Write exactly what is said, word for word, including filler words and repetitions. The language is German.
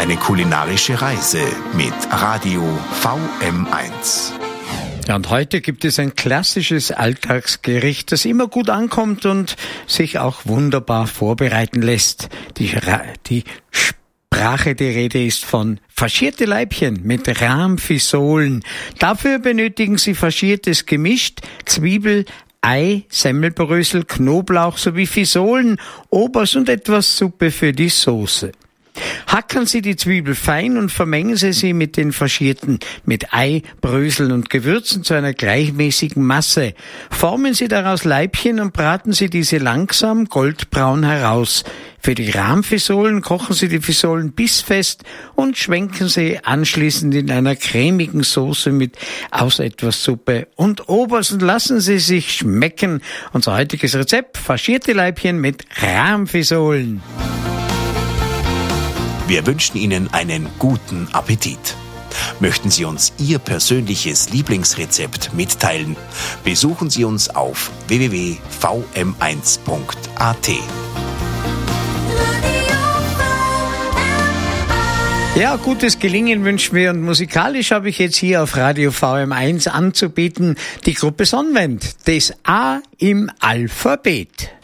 Eine kulinarische Reise mit Radio V M eins. Ja, und heute gibt es ein klassisches Alltagsgericht, das immer gut ankommt und sich auch wunderbar vorbereiten lässt. Die, Ra- die Sprache der Rede ist von faschierte Leibchen mit Rahmfisolen. Dafür benötigen Sie faschiertes Gemisch, Zwiebel, Ei, Semmelbrösel, Knoblauch sowie Fisolen, Obers und etwas Suppe für die Soße. Hacken Sie die Zwiebel fein und vermengen Sie sie mit den Faschierten, mit Ei, Bröseln und Gewürzen zu einer gleichmäßigen Masse. Formen Sie daraus Leibchen und braten Sie diese langsam goldbraun heraus. Für die Rahmfisolen kochen Sie die Fisolen bissfest und schwenken sie anschließend in einer cremigen Soße mit aus etwas Suppe und Obers und lassen Sie sich schmecken. Unser heutiges Rezept: faschierte Leibchen mit Rahmfisolen. Wir wünschen Ihnen einen guten Appetit. Möchten Sie uns Ihr persönliches Lieblingsrezept mitteilen? Besuchen Sie uns auf w w w punkt v m eins punkt a t. Ja, gutes Gelingen wünschen wir, und musikalisch habe ich jetzt hier auf Radio V M eins anzubieten die Gruppe Sonnenwend, das A im Alphabet.